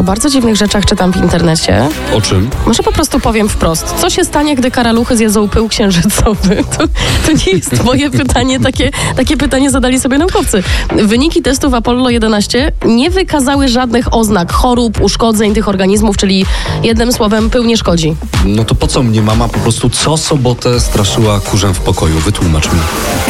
bardzo dziwnych rzeczach czytam w internecie. O czym? Może po prostu powiem wprost. Co się stanie, gdy karaluchy zjedzą pył księżycowy? To nie jest moje pytanie. Takie pytanie zadali sobie naukowcy. Wyniki testów Apollo 11 nie wykazały żadnych oznak chorób, uszkodzeń tych organizmów, czyli jednym słowem pył nie szkodzi. No to po co mnie mama po prostu co sobotę straszyła kurzem w pokoju? Wytłumacz mi.